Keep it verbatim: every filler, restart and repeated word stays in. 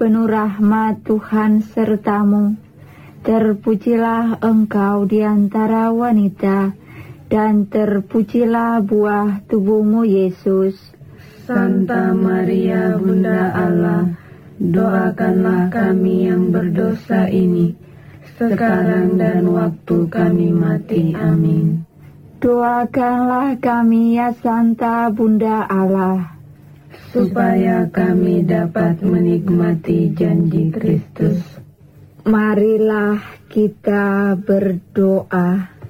penuh rahmat Tuhan sertamu. Terpujilah engkau di antara wanita, dan terpujilah buah tubuhmu Yesus. Santa Maria Bunda Allah, doakanlah kami yang berdosa ini, sekarang dan waktu kami mati. Amin. Doakanlah kami ya Santa Bunda Allah, supaya kami dapat menikmati janji Kristus. Marilah kita berdoa.